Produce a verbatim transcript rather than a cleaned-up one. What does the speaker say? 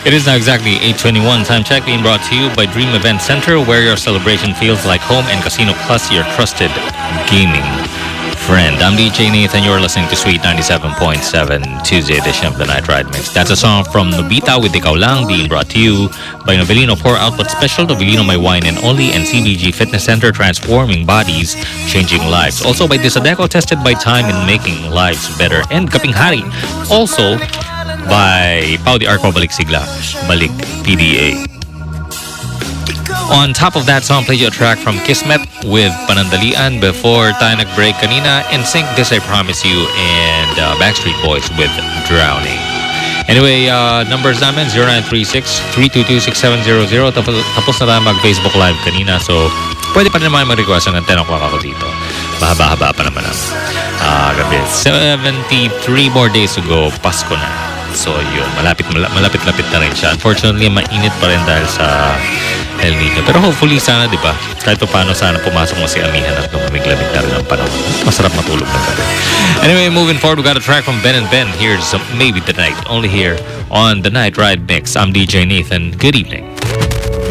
It is now exactly eight twenty-one. Time check being brought to you by Dream Event Center, where your celebration feels like home, and Casino Plus, your trusted gaming friend. I'm D J Nathan. You're listening to Sweet ninety-seven point seven, Tuesday edition of the Night Ride Mix. That's a song from Nobita with Ikaw Lang, being brought to you by Novelino Pour Outlet Special, Novelino My Wine and Only, and C B G Fitness Center, transforming bodies, changing lives. Also by Disadeco, tested by time in making lives better. And Kaping Hari, also by Pau de Arco Balik Sigla, Balik P D A. On top of that song, play you a track from Kismet with Panandalian. Before tayo nag-break kanina, N Sync, This I Promise You, and uh, Backstreet Boys with Drowning. Anyway, uh, numbers namin zero nine three six, three two two, six seven zero zero. Tapos, tapos na tayo mag-Facebook Live kanina, so pwede pa rin naman mag-request hanggang ten o'clock ako dito. Mahaba-haba pa naman ang uh, gabi. seventy-three more days to go, Pasko na. So yun, malapit, malapit-lapit na rin siya. Unfortunately, mainit pa rin dahil sa El Nino. Pero hopefully sana, di ba, kahit pa paano sana pumasok mo si Amihan at lumamig-lamig na rin ang panahon. Masarap matulog na gabi. Anyway, moving forward, we got a track from Ben and Ben. Here's Maybe Tonight, only here on the Night Ride Mix. I'm D J Nathan. Good evening.